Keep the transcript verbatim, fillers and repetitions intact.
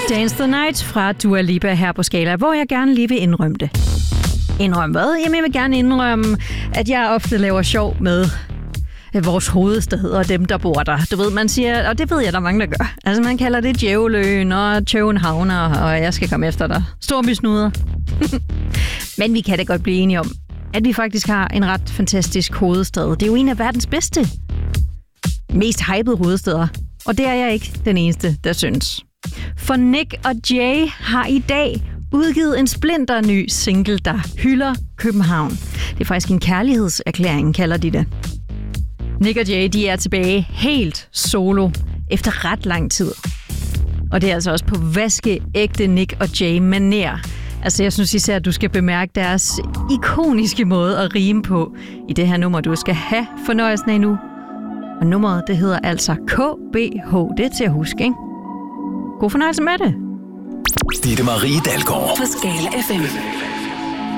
Dance the Night fra Dua Lipa her på Skala, hvor jeg gerne lige vil indrømme det. Indrømme hvad? Jamen, jeg vil gerne indrømme, at jeg ofte laver sjov med vores hovedstad og dem, der bor der. Du ved, man siger, og det ved jeg, der er mange, der gør. Altså, man kalder det Djævløen og Københavner, og jeg skal komme efter dig. Storby-snuder. Men vi kan da godt blive enige om, at vi faktisk har en ret fantastisk hovedstad. Det er jo en af verdens bedste, mest hypede hovedsteder. Og det er jeg ikke den eneste, der synes. For Nick og Jay har i dag udgivet en splinter ny single, der hylder København. Det er faktisk en kærlighedserklæring, kalder de det. Nick og Jay, de er tilbage helt solo efter ret lang tid. Og det er altså også på vaskeægte Nick og Jay-manér. Altså, jeg synes især, at du skal bemærke deres ikoniske måde at rime på i det her nummer, du skal have fornøjelsen af nu. Og nummeret, det hedder altså K B H. Det er til at huske, ikke? God fornøjelse med det. Ditte Marie Dalgaard på Skala F M.